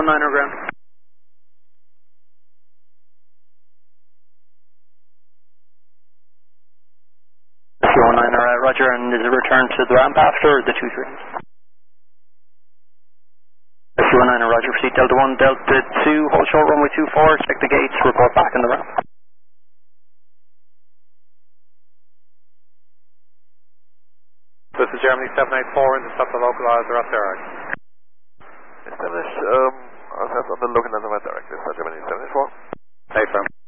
SU19 ground. SU19 roger, and is it return to the ramp after the 2 trains? SU19 roger, proceed Delta 1, Delta 2, hold short runway 24, check the gates, report back in the ramp. This is Germany 784 in the stop to localize the Rossera. Establish, I'll have on the looking at the right directive, Germany 784. Stay firm.